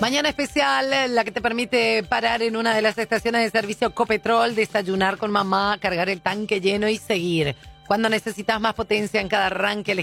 Mañana especial, la que te permite parar en una de las estaciones de servicio Copetrol, desayunar con mamá, cargar el tanque lleno y seguir. Cuando necesitas más potencia en cada arranque,